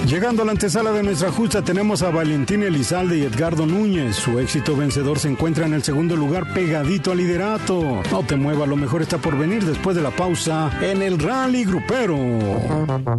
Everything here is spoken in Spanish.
Llegando a la antesala de nuestra justa tenemos a Valentín Elizalde y Edgardo Núñez. Su éxito vencedor se encuentra en el segundo lugar pegadito al liderato. No te muevas, lo mejor está por venir después de la pausa en el Rally Grupero.